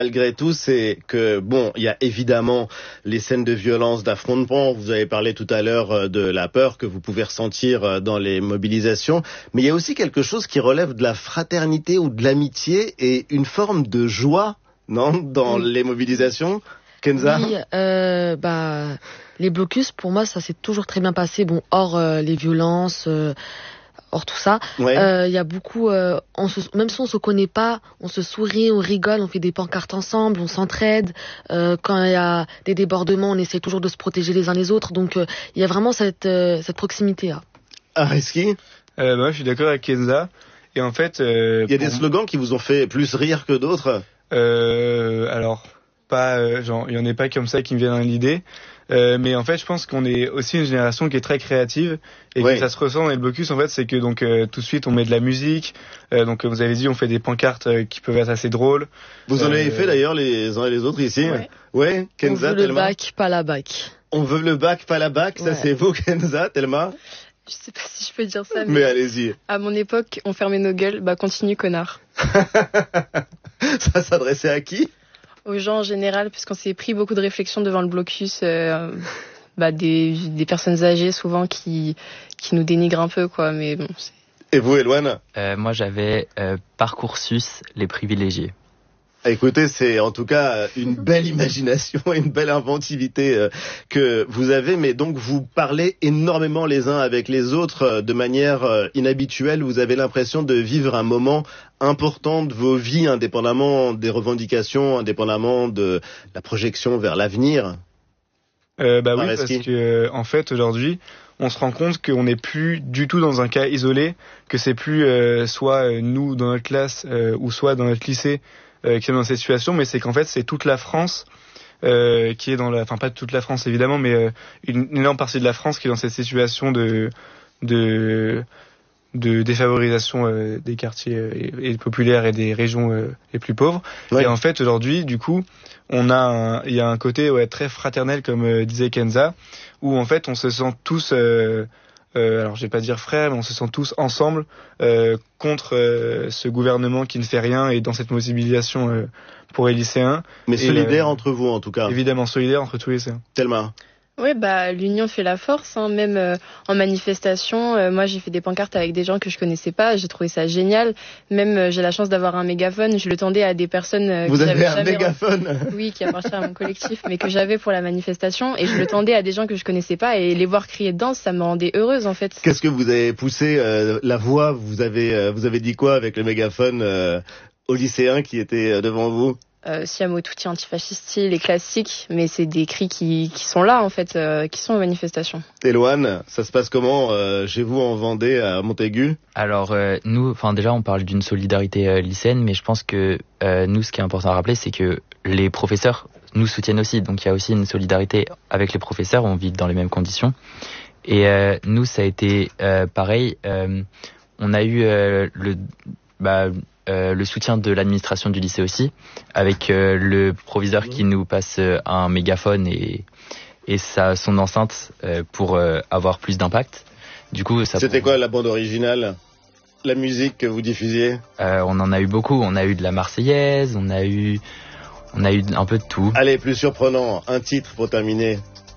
Malgré tout, c'est que, bon, il y a évidemment les scènes de violence, d'affrontement. Vous avez parlé tout à l'heure de la peur que vous pouvez ressentir dans les mobilisations. Mais il y a aussi quelque chose qui relève de la fraternité ou de l'amitié et une forme de joie, non, dans les mobilisations. Kenza? Oui, les blocus, pour moi, ça s'est toujours très bien passé. Bon, hors les violences, hors tout ça. Ouais. Il y a beaucoup, même si on se connaît pas, on se sourit, on rigole, on fait des pancartes ensemble, on s'entraide. Quand il y a des débordements, on essaie toujours de se protéger les uns les autres. Donc, il y a vraiment cette proximité-là. Areski? Moi, je suis d'accord avec Kenza. Et en fait, il y a des slogans qui vous ont fait plus rire que d'autres? Alors, pas, genre, il y en a pas comme ça qui me viennent à l'idée. Mais en fait, je pense qu'on est aussi une génération qui est très créative et que ça se ressent dans les blocus. En fait, c'est que donc tout de suite on met de la musique. Donc vous avez dit, on fait des pancartes qui peuvent être assez drôles. Vous en avez fait d'ailleurs les uns et les autres ici. Ouais. Kenza, on veut le bac, pas la bac. On veut le bac, pas la bac. Ça c'est vous, Kenza, Thelma. Je sais pas si je peux dire ça, mais allez-y. À mon époque, on fermait nos gueules. Bah continue, connard. Ça s'adressait à qui? Aux gens en général, puisqu'on s'est pris beaucoup de réflexions devant le blocus, des personnes âgées souvent qui nous dénigrent un peu, quoi. Mais bon. Et vous, Elouane? Moi, j'avais Parcoursus, les privilégiés. Écoutez, c'est en tout cas une belle imagination et une belle inventivité que vous avez, mais donc vous parlez énormément les uns avec les autres de manière inhabituelle. Vous avez l'impression de vivre un moment important de vos vies, indépendamment des revendications, indépendamment de la projection vers l'avenir. Oui, parce que en fait aujourd'hui, on se rend compte qu'on n'est plus du tout dans un cas isolé, que c'est plus soit nous dans notre classe ou soit dans notre lycée qui sommes dans cette situation, mais c'est qu'en fait c'est toute la France qui est dans la, enfin pas toute la France évidemment, mais une énorme partie de la France qui est dans cette situation de défavorisation des quartiers et populaires et des régions les plus pauvres. Et en fait aujourd'hui, du coup, il y a un côté très fraternel comme disait Kenza, où en fait on se sent tous alors je vais pas dire frères, mais on se sent tous ensemble contre ce gouvernement qui ne fait rien et dans cette mobilisation pour les lycéens. Mais solidaires entre vous en tout cas. Évidemment, solidaires entre tous les lycéens. Thelma. Oui, l'union fait la force, hein, même en manifestation. Moi, j'ai fait des pancartes avec des gens que je connaissais pas. J'ai trouvé ça génial. Même, j'ai la chance d'avoir un mégaphone. Je le tendais à des personnes Vous avez un mégaphone? Oui, qui appartient à mon collectif, mais que j'avais pour la manifestation. Et je le tendais à des gens que je connaissais pas. Et les voir crier dedans, ça me rendait heureuse, en fait. Qu'est-ce que vous avez poussé la voix? Vous avez dit quoi avec le mégaphone aux lycéens qui étaient devant vous? Siamo tutti antifascisti, les classiques, mais c'est des cris qui sont là en fait, qui sont aux manifestations. Elouane, ça se passe comment chez vous en Vendée, à Montaigu? Alors nous, déjà on parle d'une solidarité lycéenne, mais je pense que nous, ce qui est important à rappeler, c'est que les professeurs nous soutiennent aussi, donc il y a aussi une solidarité avec les professeurs, on vit dans les mêmes conditions. Et nous, ça a été pareil, on a eu le soutien de l'administration du lycée aussi, avec le proviseur qui nous passe un mégaphone et son enceinte pour avoir plus d'impact. Du coup, c'était quoi la bande originale, la musique que vous diffusiez? On en a eu beaucoup. On a eu de la Marseillaise, on a eu un peu de tout. Allez, plus surprenant, un titre pour terminer.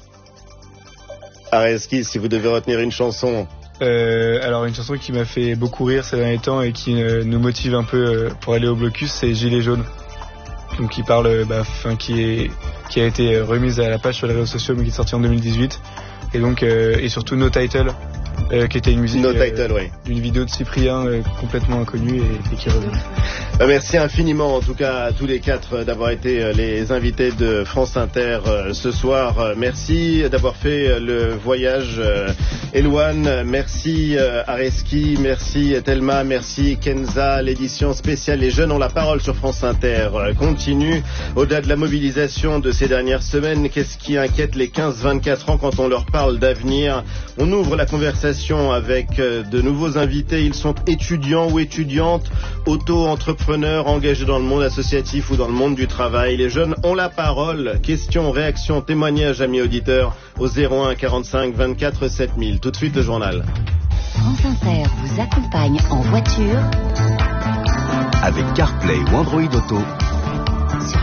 Areski, si vous devez retenir une chanson. Alors une chanson qui m'a fait beaucoup rire ces derniers temps et qui nous motive un peu pour aller au blocus, c'est Gilets jaunes. Donc qui parle, qui a été remise à la page sur les réseaux sociaux mais qui est sortie en 2018. Et donc et surtout No Title, qui était une musique d'une vidéo de Cyprien complètement inconnue et qui revient. Merci infiniment en tout cas à tous les quatre d'avoir été les invités de France Inter ce soir. Merci d'avoir fait le voyage Elouane, merci Areski, merci Thelma, merci Kenza. L'édition spéciale Les Jeunes ont la parole sur France Inter continue. Au-delà de la mobilisation de ces dernières semaines, qu'est-ce qui inquiète les 15-24 ans quand on leur parle d'avenir? On ouvre la conversation avec de nouveaux invités. Ils sont étudiants ou étudiantes, auto-entrepreneurs engagés dans le monde associatif ou dans le monde du travail. Les jeunes ont la parole. Questions, réactions, témoignages, amis auditeurs, au 01 45 24 7000. Tout de suite, le journal. France Inter vous accompagne en voiture avec CarPlay ou Android Auto sur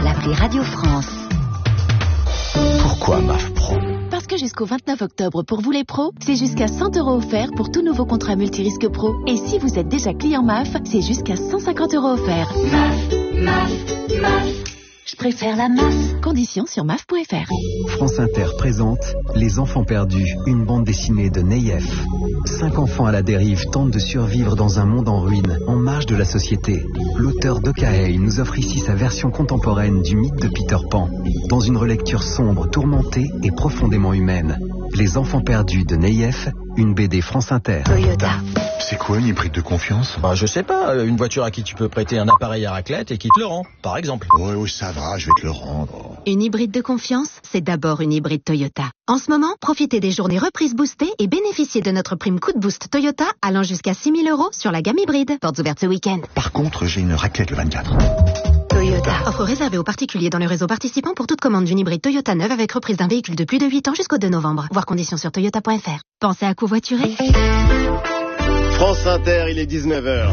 l'appli Radio France. Pourquoi MAF Pro ? Parce que jusqu'au 29 octobre, pour vous les pros, c'est jusqu'à 100 € offerts pour tout nouveau contrat multirisque pro. Et si vous êtes déjà client MAF, c'est jusqu'à 150 € offerts. MAF. Je préfère la MAF. Conditions sur maf.fr. France Inter présente Les Enfants Perdus, une bande dessinée de Neyef. 5 enfants à la dérive tentent de survivre dans un monde en ruine, en marge de la société. L'auteur d'Okaei nous offre ici sa version contemporaine du mythe de Peter Pan, dans une relecture sombre, tourmentée et profondément humaine. Les Enfants Perdus de Neyef, une BD France Inter. Toyota. C'est quoi une hybride de confiance ? Je sais pas, une voiture à qui tu peux prêter un appareil à raclette et qui te le rend, par exemple. Oui, ça va, je vais te le rendre. Une hybride de confiance, c'est d'abord une hybride Toyota. En ce moment, profitez des journées reprises boostées et bénéficiez de notre prime coup de boost Toyota allant jusqu'à 6 000 € sur la gamme hybride. Portes ouvertes ce week-end. Par contre, j'ai une raclette le 24. Toyota. Offre réservée aux particuliers dans le réseau participant pour toute commande d'une hybride Toyota neuve avec reprise d'un véhicule de plus de 8 ans jusqu'au 2 novembre. Voir conditions sur toyota.fr. Pensez à covoiturer. France Inter, il est 19h.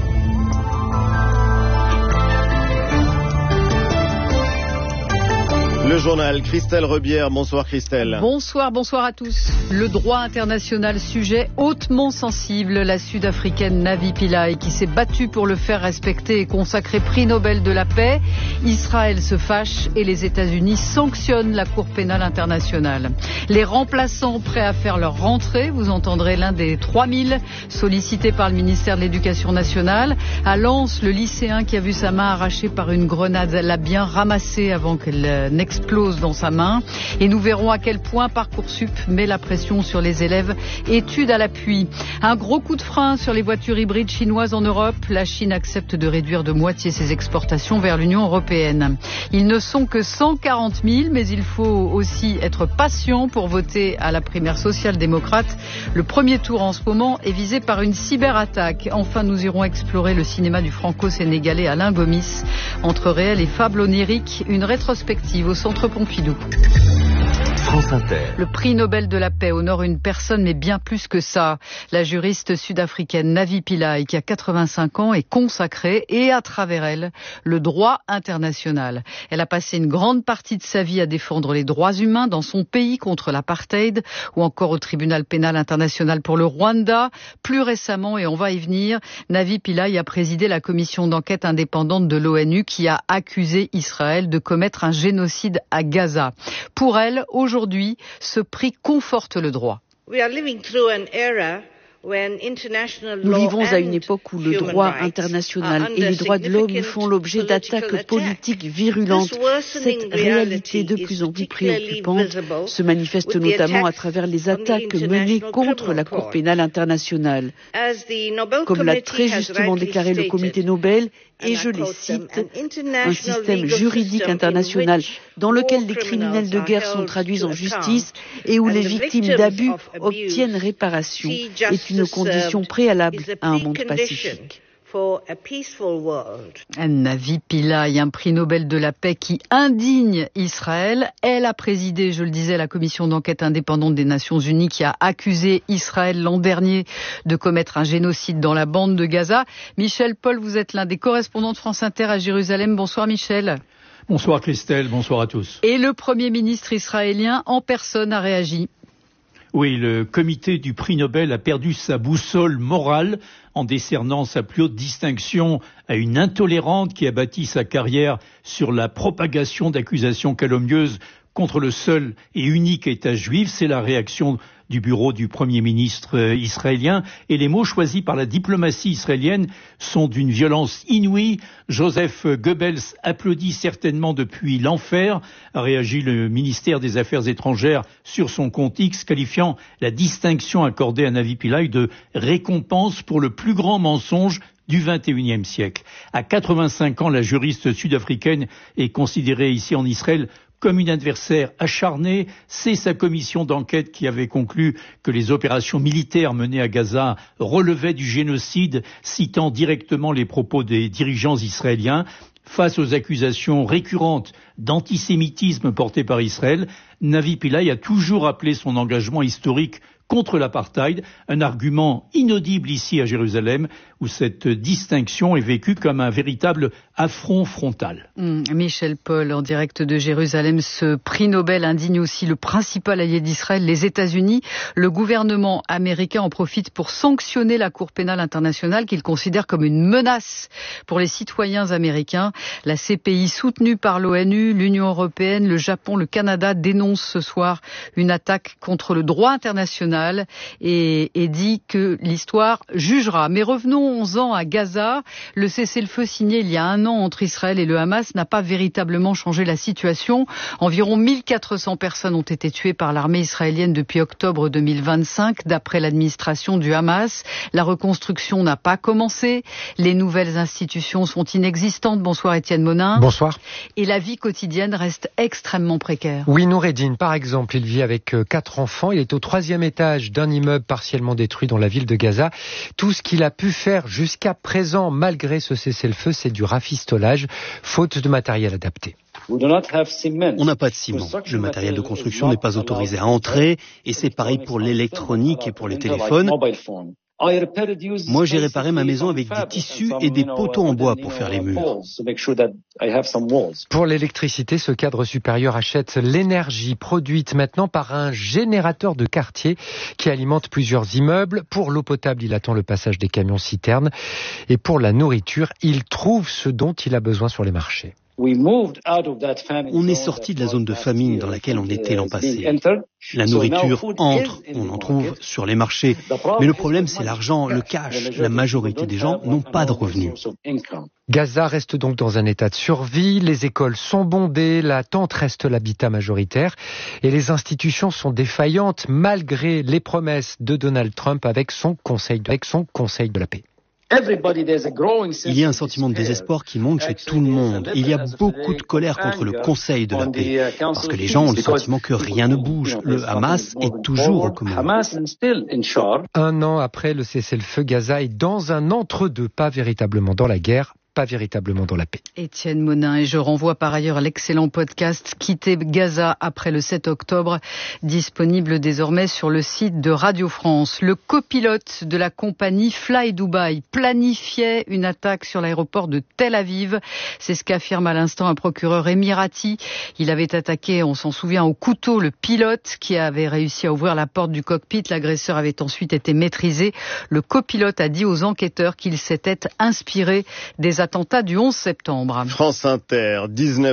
Le journal, Christelle Rebière. Bonsoir Christelle. Bonsoir à tous. Le droit international, sujet hautement sensible. La Sud-Africaine Navi Pillay qui s'est battue pour le faire respecter et consacré prix Nobel de la paix. Israël se fâche et les États-Unis sanctionnent la Cour pénale internationale. Les remplaçants prêts à faire leur rentrée. Vous entendrez l'un des 3000 sollicités par le ministère de l'Éducation nationale. À Lens, le lycéen qui a vu sa main arrachée par une grenade l'a bien ramassée avant qu'elle n'explose dans sa main. Et nous verrons à quel point Parcoursup met la pression sur les élèves. Études à l'appui. Un gros coup de frein sur les voitures hybrides chinoises en Europe. La Chine accepte de réduire de moitié ses exportations vers l'Union européenne. Ils ne sont que 140 000, mais il faut aussi être patient pour voter à la primaire social-démocrate. Le premier tour en ce moment est visé par une cyberattaque. Enfin, nous irons explorer le cinéma du franco-sénégalais Alain Gomis. Entre réel et fable onirique, une rétrospective au Centre Pompidou. France Inter. Le prix Nobel de la paix honore une personne, mais bien plus que ça. La juriste sud-africaine Navi Pillay, qui a 85 ans, est consacrée, et à travers elle, le droit international. Elle a passé une grande partie de sa vie à défendre les droits humains dans son pays contre l'apartheid, ou encore au tribunal pénal international pour le Rwanda. Plus récemment, et on va y venir, Navi Pillay a présidé la commission d'enquête indépendante de l'ONU qui a accusé Israël de commettre un génocide à Gaza. Pour elle, aujourd'hui, ce prix conforte le droit. Nous vivons à une époque où le droit international et les droits de l'homme font l'objet d'attaques politiques virulentes. Cette réalité de plus en plus préoccupante se manifeste notamment à travers les attaques menées contre la Cour pénale internationale. Comme l'a très justement déclaré le comité Nobel, et je les cite, un système juridique international dans lequel les criminels de guerre sont traduits en justice et où les victimes d'abus obtiennent réparation est une condition préalable à un monde pacifique. Navi Pillay, un prix Nobel de la paix qui indigne Israël. Elle a présidé, je le disais, la commission d'enquête indépendante des Nations Unies qui a accusé Israël l'an dernier de commettre un génocide dans la bande de Gaza. Michel Paul, vous êtes l'un des correspondants de France Inter à Jérusalem. Bonsoir Michel. Bonsoir Christelle, bonsoir à tous. Et le Premier ministre israélien en personne a réagi. Oui, le comité du prix Nobel a perdu sa boussole morale en décernant sa plus haute distinction à une intolérante qui a bâti sa carrière sur la propagation d'accusations calomnieuses contre le seul et unique État juif. C'est la réaction du bureau du Premier ministre israélien. Et les mots choisis par la diplomatie israélienne sont d'une violence inouïe. Joseph Goebbels applaudit certainement depuis l'enfer, a réagi le ministère des Affaires étrangères sur son compte X, qualifiant la distinction accordée à Navi Pillay de récompense pour le plus grand mensonge du XXIe siècle. À 85 ans, la juriste sud-africaine est considérée ici en Israël comme une adversaire acharnée. C'est sa commission d'enquête qui avait conclu que les opérations militaires menées à Gaza relevaient du génocide, citant directement les propos des dirigeants israéliens. Face aux accusations récurrentes d'antisémitisme porté par Israël, Navi Pillay a toujours appelé son engagement historique contre l'apartheid, un argument inaudible ici à Jérusalem, où cette distinction est vécue comme un véritable affront frontal. Michel Paul, en direct de Jérusalem. Ce prix Nobel indigne aussi le principal allié d'Israël, les États-Unis. Le gouvernement américain en profite pour sanctionner la Cour pénale internationale qu'il considère comme une menace pour les citoyens américains. La CPI soutenue par l'ONU, l'Union européenne, le Japon, le Canada dénoncent ce soir une attaque contre le droit international et dit que l'histoire jugera. Mais revenons-en à Gaza. Le cessez-le-feu signé il y a un an entre Israël et le Hamas n'a pas véritablement changé la situation. Environ 1400 personnes ont été tuées par l'armée israélienne depuis octobre 2025, d'après l'administration du Hamas. La reconstruction n'a pas commencé. Les nouvelles institutions sont inexistantes. Bonsoir Étienne Monin. Bonsoir. Et la vie quotidienne reste extrêmement précaire. Oui, Noureddine, par exemple, il vit avec 4 enfants. Il est au 3e étage d'un immeuble partiellement détruit dans la ville de Gaza. Tout ce qu'il a pu faire jusqu'à présent, malgré ce cessez-le-feu, c'est du rafistolage, faute de matériel adapté. On n'a pas de ciment. Le matériel de construction n'est pas autorisé à entrer et c'est pareil pour l'électronique et pour les téléphones. Moi, j'ai réparé ma maison avec des tissus et des poteaux en bois pour faire les murs. Pour l'électricité, ce cadre supérieur achète l'énergie produite maintenant par un générateur de quartier qui alimente plusieurs immeubles. Pour l'eau potable, il attend le passage des camions-citernes. Et pour la nourriture, il trouve ce dont il a besoin sur les marchés. On est sorti de la zone de famine dans laquelle on était l'an passé. La nourriture entre, on en trouve sur les marchés. Mais le problème, c'est l'argent, le cash. La majorité des gens n'ont pas de revenus. Gaza reste donc dans un état de survie. Les écoles sont bondées, la tente reste l'habitat majoritaire. Et les institutions sont défaillantes malgré les promesses de Donald Trump avec son conseil de la paix. Il y a un sentiment de désespoir qui monte chez tout le monde. Il y a beaucoup de colère contre le Conseil de la paix, parce que les gens ont le sentiment que rien ne bouge. Le Hamas est toujours aux commandes. Un an après le cessez-le-feu, Gaza est dans un entre-deux, pas véritablement dans la guerre, pas véritablement dans la paix. Étienne Monin, et je renvoie par ailleurs à l'excellent podcast Quitter Gaza après le 7 octobre, disponible désormais sur le site de Radio France. Le copilote de la compagnie Fly Dubai planifiait une attaque sur l'aéroport de Tel Aviv. C'est ce qu'affirme à l'instant un procureur émirati. Il avait attaqué, on s'en souvient, au couteau le pilote qui avait réussi à ouvrir la porte du cockpit. L'agresseur avait ensuite été maîtrisé. Le copilote a dit aux enquêteurs qu'il s'était inspiré des attentats du 11 septembre. France Inter,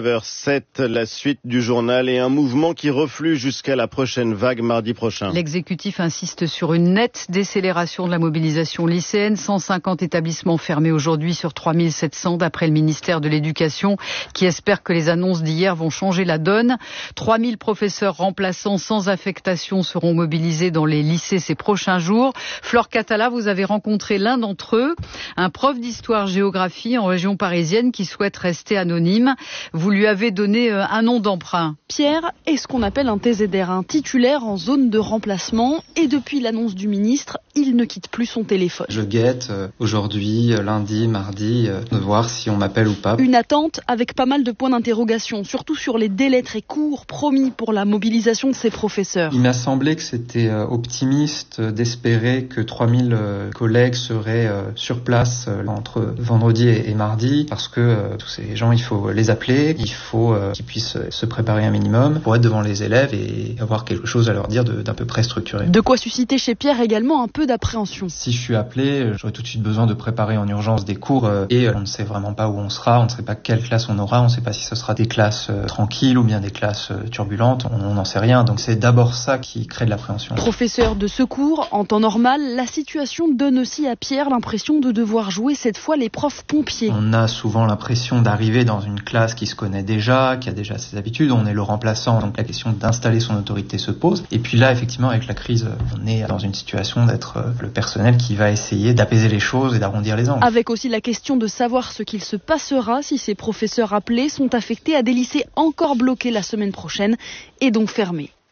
19h07, la suite du journal et un mouvement qui reflue jusqu'à la prochaine vague mardi prochain. L'exécutif insiste sur une nette décélération de la mobilisation lycéenne. 150 établissements fermés aujourd'hui sur 3700 d'après le ministère de l'Éducation qui espère que les annonces d'hier vont changer la donne. 3000 professeurs remplaçants sans affectation seront mobilisés dans les lycées ces prochains jours. Flore Catala, vous avez rencontré l'un d'entre eux, un prof d'histoire-géographie en région parisienne qui souhaite rester anonyme. Vous lui avez donné un nom d'emprunt. Pierre est ce qu'on appelle un TZR, un titulaire en zone de remplacement. Et depuis l'annonce du ministre, il ne quitte plus son téléphone. Je guette aujourd'hui, lundi, mardi, de voir si on m'appelle ou pas. Une attente avec pas mal de points d'interrogation, surtout sur les délais très courts promis pour la mobilisation de ses professeurs. Il m'a semblé que c'était optimiste d'espérer que 3000 collègues seraient sur place entre vendredi et mardi, parce que tous ces gens, il faut les appeler, il faut qu'ils puissent se préparer un minimum pour être devant les élèves et avoir quelque chose à leur dire d'à peu près structuré. De quoi susciter chez Pierre également un peu d'appréhension. Si je suis appelé, j'aurai tout de suite besoin de préparer en urgence des cours et on ne sait vraiment pas où on sera, on ne sait pas quelle classe on aura, on ne sait pas si ce sera des classes tranquilles ou bien des classes turbulentes, on n'en sait rien. Donc c'est d'abord ça qui crée de l'appréhension. Professeur de secours, en temps normal, la situation donne aussi à Pierre l'impression de devoir jouer cette fois les profs pompiers. On a souvent l'impression d'arriver dans une classe qui se connaît déjà, qui a déjà ses habitudes, on est le remplaçant, donc la question d'installer son autorité se pose. Et puis là, effectivement, avec la crise, on est dans une situation d'être le personnel qui va essayer d'apaiser les choses et d'arrondir les angles. Avec aussi la question de savoir ce qu'il se passera si ces professeurs appelés sont affectés à des lycées encore bloqués la semaine prochaine et donc fermés.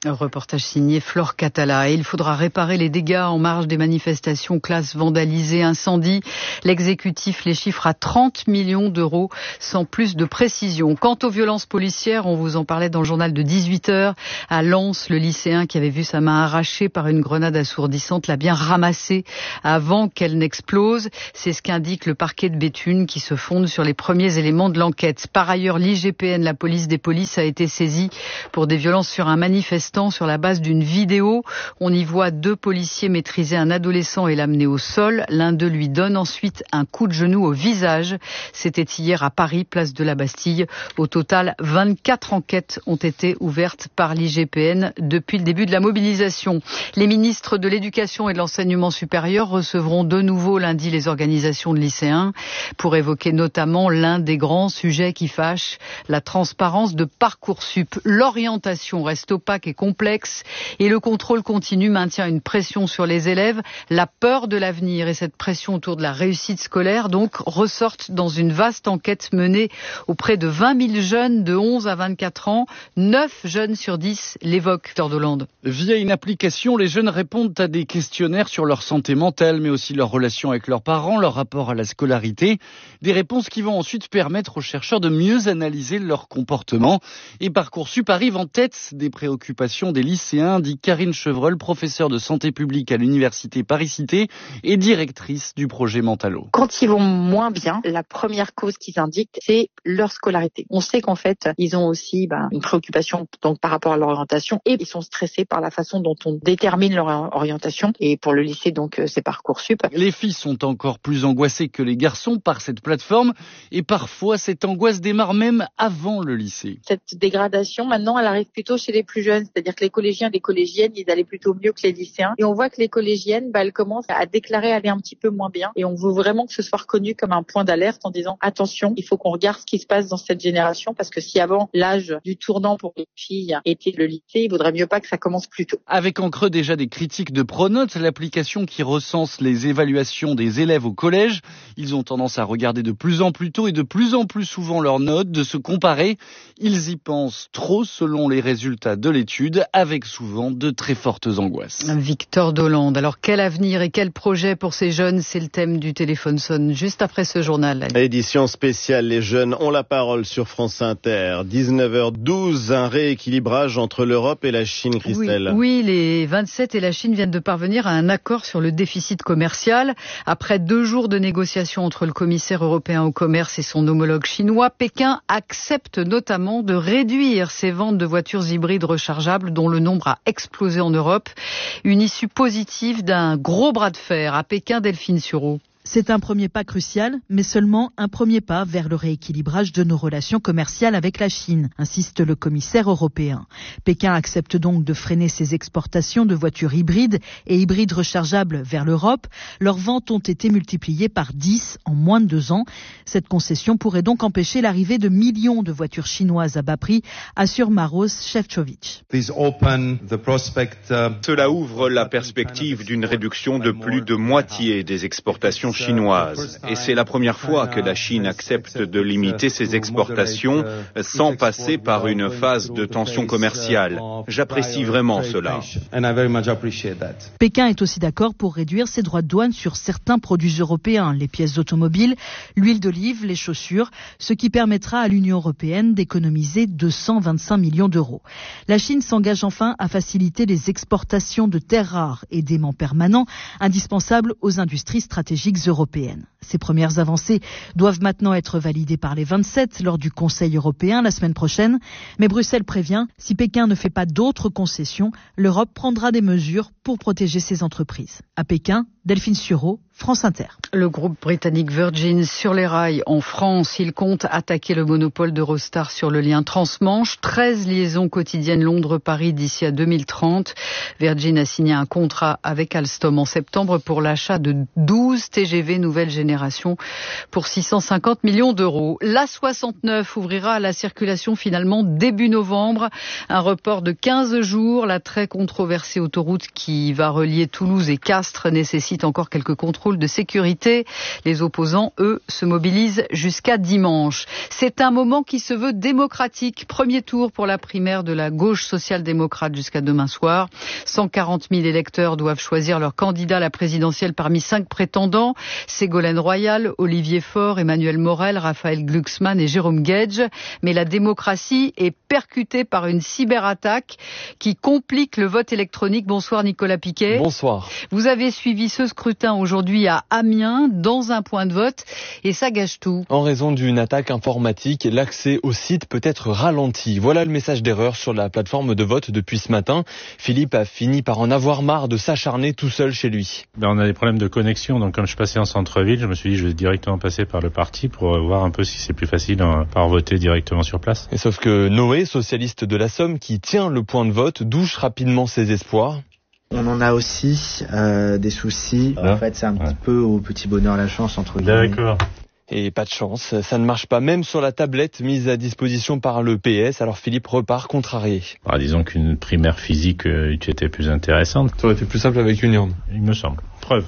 Un reportage signé Flore Catala. Et il faudra réparer les dégâts en marge des manifestations, classes vandalisées, incendies. L'exécutif les chiffre à 30 millions d'euros sans plus de précision. Quant aux violences policières, on vous en parlait dans le journal de 18h. À Lens, le lycéen qui avait vu sa main arrachée par une grenade assourdissante l'a bien ramassée avant qu'elle n'explose. C'est ce qu'indique le parquet de Béthune qui se fonde sur les premiers éléments de l'enquête. Par ailleurs, l'IGPN, la police des polices, a été saisie pour des violences sur un manifestant sur la base d'une vidéo. On y voit 2 policiers maîtriser un adolescent et l'amener au sol. L'un d'eux lui donne ensuite un coup de genou au visage. C'était hier à Paris, place de la Bastille. Au total, 24 enquêtes ont été ouvertes par l'IGPN depuis le début de la mobilisation. Les ministres de l'Éducation et de l'Enseignement supérieur recevront de nouveau lundi les organisations de lycéens pour évoquer notamment l'un des grands sujets qui fâchent, la transparence de Parcoursup. L'orientation reste opaque et complexe et le contrôle continu maintient une pression sur les élèves. La peur de l'avenir et cette pression autour de la réussite scolaire donc ressortent dans une vaste enquête menée auprès de 20 000 jeunes de 11 à 24 ans. 9 jeunes sur 10 l'évoquent, Fleur d'Hollande. Via une application, les jeunes répondent à des questionnaires sur leur santé mentale, mais aussi leur relation avec leurs parents, leur rapport à la scolarité. Des réponses qui vont ensuite permettre aux chercheurs de mieux analyser leur comportement. Et Parcoursup arrive en tête des préoccupations des lycéens, dit Karine Chevreul, professeure de santé publique à l'université Paris-Cité et directrice du projet Mentalo. Quand ils vont moins bien, la première cause qu'ils indiquent, c'est leur scolarité. On sait qu'en fait, ils ont aussi une préoccupation donc par rapport à leur orientation et ils sont stressés par la façon dont on détermine leur orientation. Et pour le lycée, donc, c'est Parcoursup. Les filles sont encore plus angoissées que les garçons par cette plateforme et parfois cette angoisse démarre même avant le lycée. Cette dégradation, maintenant, elle arrive plutôt chez les plus jeunes, c'est-à-dire que les collégiens et les collégiennes, ils allaient plutôt mieux que les lycéens. Et on voit que les collégiennes, elles commencent à déclarer aller un petit peu moins bien. Et on veut vraiment que ce soit reconnu comme un point d'alerte en disant attention, il faut qu'on regarde ce qui se passe dans cette génération parce que si avant l'âge du tournant pour les filles était le lycée, il vaudrait mieux pas que ça commence plus tôt. Avec en creux déjà des critiques de Pronote, l'application qui recense les évaluations des élèves au collège. Ils ont tendance à regarder de plus en plus tôt et de plus en plus souvent leurs notes, de se comparer. Ils y pensent trop selon les résultats de l'étude, avec souvent de très fortes angoisses. Victor Dolande, alors quel avenir et quel projet pour ces jeunes? C'est le thème du Téléphone sonne juste après ce journal. Édition spéciale, les jeunes ont la parole sur France Inter. 19h12, un rééquilibrage entre l'Europe et la Chine, Christelle. Oui, les 27 et la Chine viennent de parvenir à un accord sur le déficit commercial. Après 2 jours de négociations entre le commissaire européen au commerce et son homologue chinois, Pékin accepte notamment de réduire ses ventes de voitures hybrides rechargeables dont le nombre a explosé en Europe. Une issue positive d'un gros bras de fer à Pékin, Delphine Sureau. C'est un premier pas crucial, mais seulement un premier pas vers le rééquilibrage de nos relations commerciales avec la Chine, insiste le commissaire européen. Pékin accepte donc de freiner ses exportations de voitures hybrides et hybrides rechargeables vers l'Europe. Leurs ventes ont été multipliées par 10 en moins de 2 ans. Cette concession pourrait donc empêcher l'arrivée de millions de voitures chinoises à bas prix, assure Maros Šefčovič. Cela ouvre la perspective d'une réduction de plus de moitié des exportations chinoise. Et c'est la première fois que la Chine accepte de limiter ses exportations sans passer par une phase de tension commerciale. J'apprécie vraiment cela. Pékin est aussi d'accord pour réduire ses droits de douane sur certains produits européens, les pièces automobiles, l'huile d'olive, les chaussures, ce qui permettra à l'Union européenne d'économiser 225 millions d'euros. La Chine s'engage enfin à faciliter les exportations de terres rares et d'aimants permanents indispensables aux industries stratégiques européennes. Ces premières avancées doivent maintenant être validées par les 27 lors du Conseil européen la semaine prochaine. Mais Bruxelles prévient, si Pékin ne fait pas d'autres concessions, l'Europe prendra des mesures pour protéger ses entreprises. À Pékin, Delphine Sureau, France Inter. Le groupe britannique Virgin sur les rails en France. Il compte attaquer le monopole d'Eurostar sur le lien transmanche. 13 liaisons quotidiennes Londres-Paris d'ici à 2030. Virgin a signé un contrat avec Alstom en septembre pour l'achat de 12 TGV nouvelle génération pour 650 millions d'euros. L'A69 ouvrira à la circulation finalement début novembre. Un report de 15 jours. La très controversée autoroute qui va relier Toulouse et Castres nécessite encore quelques contrôles contrôle de sécurité. Les opposants, eux, se mobilisent jusqu'à dimanche. C'est un moment qui se veut démocratique. Premier tour pour la primaire de la gauche social-démocrate jusqu'à demain soir. 140 000 électeurs doivent choisir leur candidat à la présidentielle parmi 5 prétendants. Ségolène Royal, Olivier Faure, Emmanuel Morel, Raphaël Glucksmann et Jérôme Guedj. Mais la démocratie est percutée par une cyberattaque qui complique le vote électronique. Bonsoir Nicolas Piquet. Bonsoir. Vous avez suivi ce scrutin aujourd'hui à Amiens, dans un point de vote, et ça gâche tout. En raison d'une attaque informatique, l'accès au site peut être ralenti. Voilà le message d'erreur sur la plateforme de vote depuis ce matin. Philippe a fini par en avoir marre de s'acharner tout seul chez lui. On a des problèmes de connexion, donc comme je passais en centre-ville, je me suis dit je vais directement passer par le parti pour voir un peu si c'est plus facile par voter directement sur place. Et sauf que Noé, socialiste de la Somme, qui tient le point de vote, douche rapidement ses espoirs. On en a aussi des soucis. En fait, c'est un petit peu au petit bonheur la chance entre guillemets. D'accord. Et pas de chance, ça ne marche pas même sur la tablette mise à disposition par le PS, alors Philippe repart contrarié. Disons qu'une primaire physique était plus intéressante. Ça aurait été plus simple avec une urne. Il me semble. Preuve.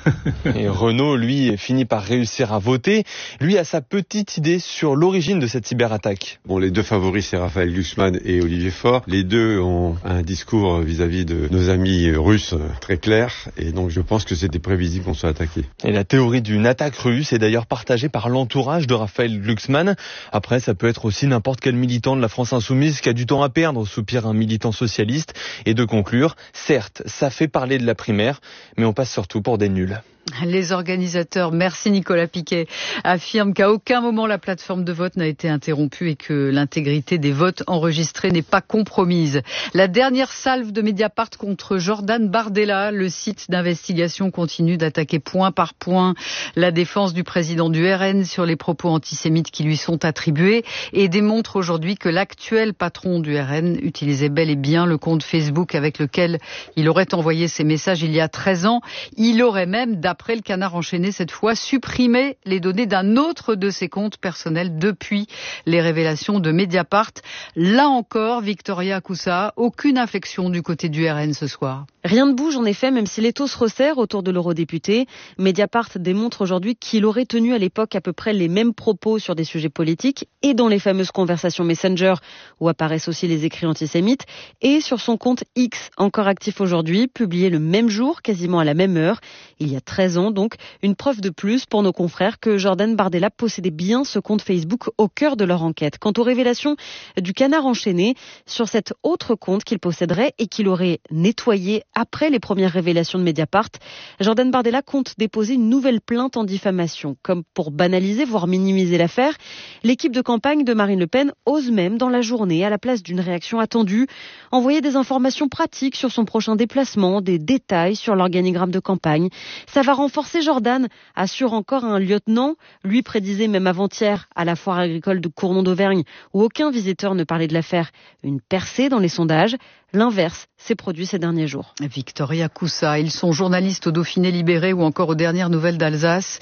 Et Renaud, lui, finit par réussir à voter. Lui a sa petite idée sur l'origine de cette cyberattaque. Bon, les deux favoris, c'est Raphaël Glucksmann et Olivier Faure. Les deux ont un discours vis-à-vis de nos amis russes très clair. Et donc, je pense que c'était prévisible qu'on soit attaqué. Et la théorie d'une attaque russe est d'ailleurs partagée par l'entourage de Raphaël Glucksmann. Après, ça peut être aussi n'importe quel militant de la France insoumise qui a du temps à perdre, soupire un militant socialiste. Et de conclure, certes, ça fait parler de la primaire, mais on passe surtout pour des nuls. Les organisateurs, merci Nicolas Piquet, affirment qu'à aucun moment la plateforme de vote n'a été interrompue et que l'intégrité des votes enregistrés n'est pas compromise. La dernière salve de Mediapart contre Jordan Bardella, le site d'investigation continue d'attaquer point par point la défense du président du RN sur les propos antisémites qui lui sont attribués et démontre aujourd'hui que l'actuel patron du RN utilisait bel et bien le compte Facebook avec lequel il aurait envoyé ses messages il y a 13 ans. Il aurait même, après le Canard enchaîné cette fois, supprimer les données d'un autre de ses comptes personnels depuis les révélations de Mediapart. Là encore, Victoria Coussa, aucune inflexion du côté du RN ce soir. Rien ne bouge en effet, même si l'étau se resserre autour de l'eurodéputé. Mediapart démontre aujourd'hui qu'il aurait tenu à l'époque à peu près les mêmes propos sur des sujets politiques et dans les fameuses conversations Messenger où apparaissent aussi les écrits antisémites et sur son compte X, encore actif aujourd'hui, publié le même jour, quasiment à la même heure, il y a 13 ans donc, une preuve de plus pour nos confrères que Jordan Bardella possédait bien ce compte Facebook au cœur de leur enquête. Quant aux révélations du Canard enchaîné sur cet autre compte qu'il posséderait et qu'il aurait nettoyé après les premières révélations de Mediapart, Jordan Bardella compte déposer une nouvelle plainte en diffamation. Comme pour banaliser, voire minimiser l'affaire, l'équipe de campagne de Marine Le Pen ose même dans la journée, à la place d'une réaction attendue, envoyer des informations pratiques sur son prochain déplacement, des détails sur l'organigramme de campagne. Ça va renforcer Jordan, assure encore un lieutenant. Lui prédisait même avant-hier à la foire agricole de Cournon d'Auvergne, où aucun visiteur ne parlait de l'affaire, une percée dans les sondages. L'inverse s'est produit ces derniers jours. Victoria Coussa, ils sont journalistes au Dauphiné Libéré ou encore aux dernières nouvelles d'Alsace.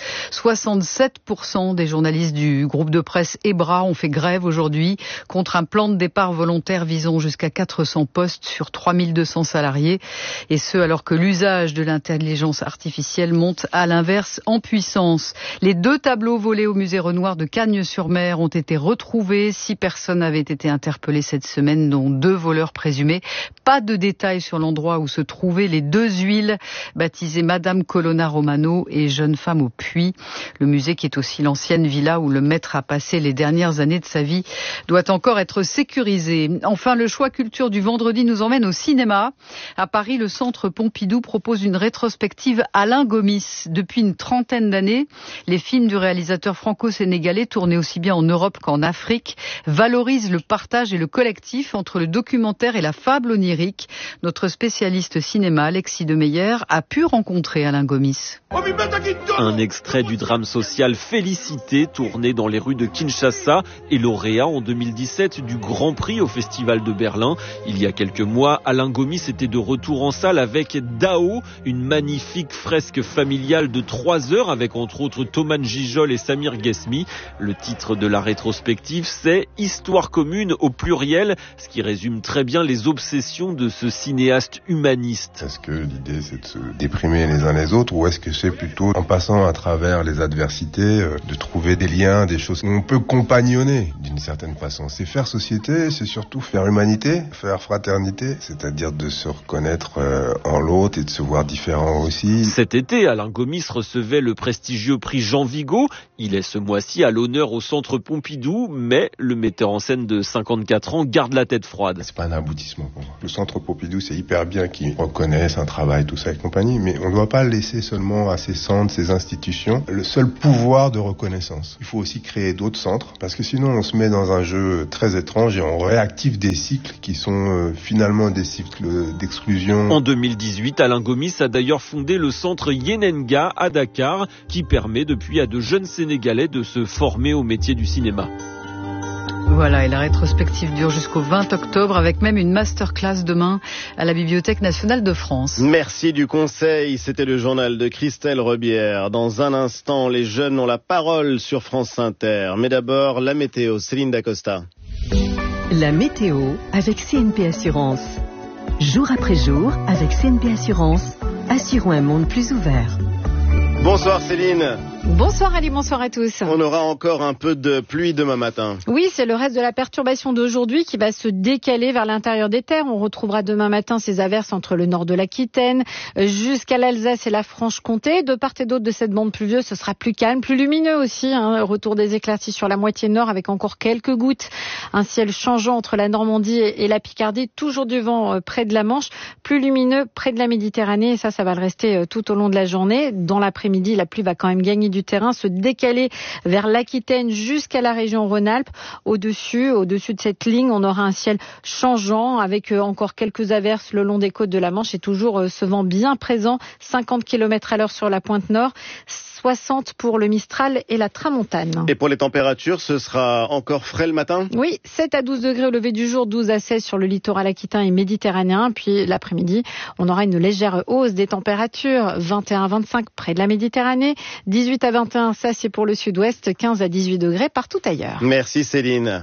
67% des journalistes du groupe de presse EBRA ont fait grève aujourd'hui contre un plan de départ volontaire visant jusqu'à 400 postes sur 3200 salariés. Et ce, alors que l'usage de l'intelligence artificielle monte à l'inverse en puissance. Les 2 tableaux volés au musée Renoir de Cagnes-sur-Mer ont été retrouvés. 6 personnes avaient été interpellées cette semaine, dont 2 voleurs présumés. Pas de détails sur l'endroit où se trouvaient les 2 huiles baptisées Madame Colonna Romano et Jeune femme au puits. Le musée, qui est aussi l'ancienne villa où le maître a passé les dernières années de sa vie, doit encore être sécurisé. Enfin, le choix culture du vendredi nous emmène au cinéma. À Paris, le Centre Pompidou propose une rétrospective Alain Gomis. Depuis une trentaine d'années, les films du réalisateur franco-sénégalais, tournés aussi bien en Europe qu'en Afrique, valorisent le partage et le collectif entre le documentaire et la fable onirique. Notre spécialiste cinéma, Alexis Demeyer, a pu rencontrer Alain Gomis. Un extrait du drame social Félicité, tourné dans les rues de Kinshasa et lauréat en 2017 du Grand Prix au Festival de Berlin. Il y a quelques mois, Alain Gomis était de retour en salle avec Dao, une magnifique fresque familiale de 3 heures avec entre autres Thomas Gijol et Samir Ghesmi. Le titre de la rétrospective, c'est « Histoire commune » au pluriel, ce qui résume très bien les obsessions de ce cinéaste humaniste. Est-ce que l'idée c'est de se déprimer les uns les autres ou est-ce que c'est plutôt en passant à travers les adversités de trouver des liens, des choses où on peut compagnonner d'une certaine façon. C'est faire société, c'est surtout faire humanité, faire fraternité, c'est-à-dire de se reconnaître en l'autre et de se voir différent aussi. Cet été, Alain Gomis recevait le prestigieux prix Jean Vigo. Il est ce mois-ci à l'honneur au Centre Pompidou, mais le metteur en scène de 54 ans garde la tête froide. C'est pas un aboutissement pour moi. Le Centre Pompidou, c'est hyper bien qu'ils reconnaissent un travail, tout ça et compagnie, mais on ne doit pas laisser seulement à ces centres, ces institutions, le seul pouvoir de reconnaissance. Il faut aussi créer d'autres centres, parce que sinon on se met dans un jeu très étrange et on réactive des cycles qui sont finalement des cycles d'exclusion. En 2018, Alain Gomis a d'ailleurs fondé le centre Yenenga à Dakar, qui permet depuis à de jeunes Sénégalais de se former au métier du cinéma. Voilà, et la rétrospective dure jusqu'au 20 octobre avec même une masterclass demain à la Bibliothèque nationale de France. Merci du conseil, c'était le journal de Christelle Rebière. Dans un instant, les jeunes ont la parole sur France Inter. Mais d'abord, la météo, Céline Dacosta. La météo avec CNP Assurance. Jour après jour, avec CNP Assurance, assurons un monde plus ouvert. Bonsoir Céline. Bonsoir Ali, bonsoir à tous. On aura encore un peu de pluie demain matin. Oui, c'est le reste de la perturbation d'aujourd'hui qui va se décaler vers l'intérieur des terres. On retrouvera demain matin ces averses entre le nord de l'Aquitaine jusqu'à l'Alsace et la Franche-Comté. De part et d'autre de cette bande pluvieuse, ce sera plus calme, plus lumineux aussi. Retour des éclaircies sur la moitié nord avec encore quelques gouttes. Un ciel changeant entre la Normandie et la Picardie. Toujours du vent près de la Manche. Plus lumineux près de la Méditerranée. Et ça va le rester tout au long de la journée. Dans l'après-midi, la pluie va quand même gagner du terrain, se décaler vers l'Aquitaine jusqu'à la région Rhône-Alpes. Au-dessus de cette ligne, on aura un ciel changeant avec encore quelques averses le long des côtes de la Manche et toujours ce vent bien présent, 50 km/h sur la pointe nord, 60 pour le Mistral et la Tramontane. Et pour les températures, ce sera encore frais le matin ? Oui, 7 à 12 degrés au lever du jour, 12 à 16 sur le littoral aquitain et méditerranéen. Puis l'après-midi, on aura une légère hausse des températures, 21 à 25 près de la Méditerranée, 18 à 21, ça c'est pour le sud-ouest, 15 à 18 degrés partout ailleurs. Merci Céline.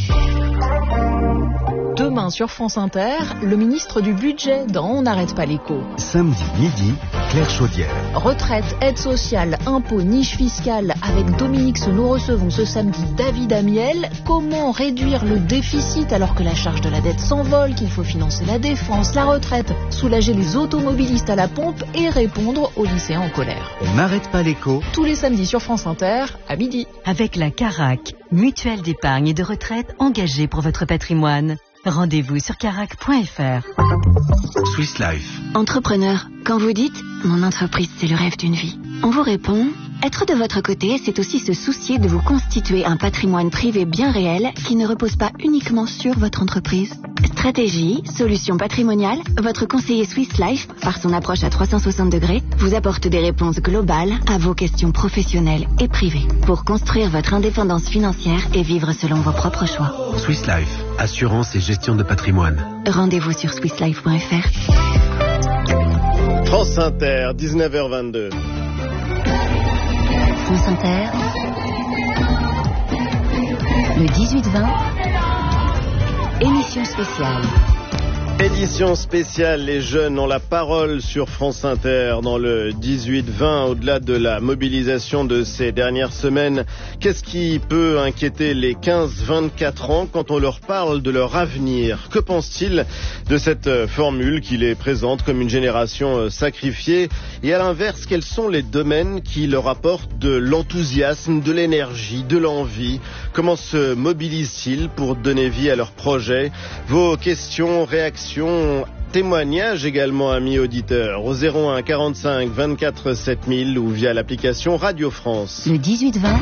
Demain sur France Inter, le ministre du Budget dans On n'arrête pas l'écho. Samedi midi, Claire Chaudière. Retraite, aide sociale, impôts, niche fiscale. Avec Dominique, nous recevons ce samedi David Amiel. Comment réduire le déficit alors que la charge de la dette s'envole, qu'il faut financer la défense, la retraite, soulager les automobilistes à la pompe et répondre aux lycéens en colère. On n'arrête pas l'écho. Tous les samedis sur France Inter, à midi. Avec la Carac, mutuelle d'épargne et de retraite engagée pour votre patrimoine. Rendez-vous sur carac.fr. Swiss Life. Entrepreneur, quand vous dites « Mon entreprise, c'est le rêve d'une vie », on vous répond « Être de votre côté, c'est aussi se soucier de vous constituer un patrimoine privé bien réel qui ne repose pas uniquement sur votre entreprise. » Stratégie, solutions patrimoniales, votre conseiller Swiss Life, par son approche à 360 degrés, vous apporte des réponses globales à vos questions professionnelles et privées pour construire votre indépendance financière et vivre selon vos propres choix. Swiss Life, assurance et gestion de patrimoine. Rendez-vous sur swisslife.fr. France Inter, 19h22. France Inter, le 18-20, émission spéciale. Édition spéciale, les jeunes ont la parole sur France Inter dans le 18-20. Au-delà de la mobilisation de ces dernières semaines, qu'est-ce qui peut inquiéter les 15-24 ans quand on leur parle de leur avenir ? Que pensent-ils de cette formule qui les présente comme une génération sacrifiée ? Et à l'inverse, quels sont les domaines qui leur apportent de l'enthousiasme, de l'énergie, de l'envie ? Comment se mobilisent-ils pour donner vie à leurs projets ? Vos questions, réactions, témoignages également, amis auditeurs, au 01 45 24 7000 ou via l'application Radio France. Le 18-20,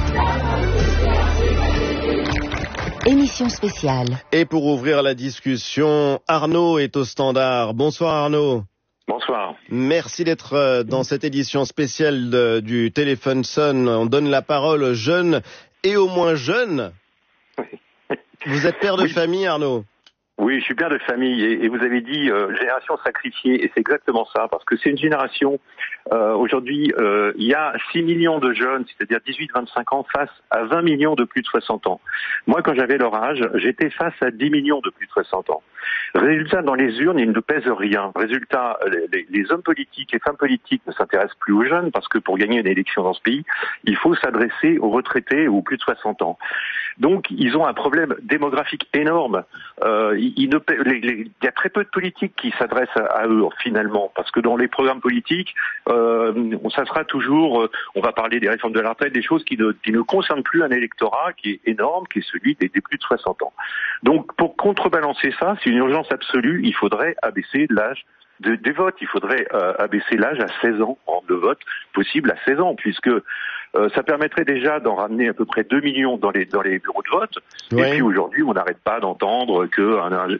émission spéciale. Et pour ouvrir la discussion, Arnaud est au standard. Bonsoir Arnaud. Bonsoir. Merci d'être dans cette édition spéciale du Téléphone sonne. On donne la parole aux jeunes et aux moins jeunes. Vous êtes père de famille, Arnaud ? Oui, je suis père de famille et vous avez dit génération sacrifiée et c'est exactement ça parce que c'est une génération Aujourd'hui, il y a 6 millions de jeunes, c'est-à-dire 18-25 ans, face à 20 millions de plus de 60 ans. Moi, quand j'avais leur âge, j'étais face à 10 millions de plus de 60 ans. Résultat, dans les urnes, ils ne pèsent rien. Résultat, les hommes politiques, les femmes politiques ne s'intéressent plus aux jeunes parce que pour gagner une élection dans ce pays, il faut s'adresser aux retraités ou aux plus de 60 ans. Donc, ils ont un problème démographique énorme. Il y a très peu de politiques qui s'adressent à eux, finalement, parce que dans les programmes politiques, ça sera toujours, on va parler des réformes de la retraite, des choses qui ne concernent plus un électorat qui est énorme, qui est celui des plus de 60 ans. Donc, pour contrebalancer ça, c'est une urgence absolue, il faudrait abaisser l'âge des votes. Il faudrait abaisser l'âge à 16 ans, de vote possible à 16 ans, puisque ça permettrait déjà d'en ramener à peu près 2 millions dans les bureaux de vote. Ouais. Et puis aujourd'hui, on n'arrête pas d'entendre que